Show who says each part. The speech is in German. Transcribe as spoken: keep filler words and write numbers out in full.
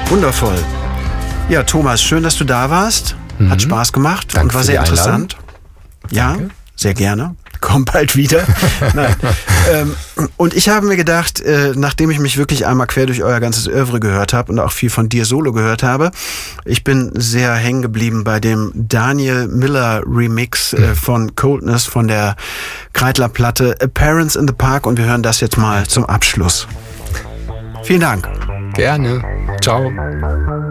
Speaker 1: Wundervoll. Ja, Thomas, schön, dass du da warst.
Speaker 2: Mhm.
Speaker 1: Hat Spaß gemacht
Speaker 2: Danke
Speaker 1: und war
Speaker 2: für
Speaker 1: sehr
Speaker 2: die
Speaker 1: interessant. Ja,
Speaker 2: Danke.
Speaker 1: sehr gerne. Komm bald wieder. Nein. ähm, und ich habe mir gedacht, äh, nachdem ich mich wirklich einmal quer durch euer ganzes Œuvre gehört habe und auch viel von dir solo gehört habe, ich bin sehr hängen geblieben bei dem Daniel Miller Remix äh, von Coldness von der Kreidler-Platte Parents in the Park und wir hören das jetzt mal zum Abschluss. Vielen Dank.
Speaker 2: Gerne. Ciao.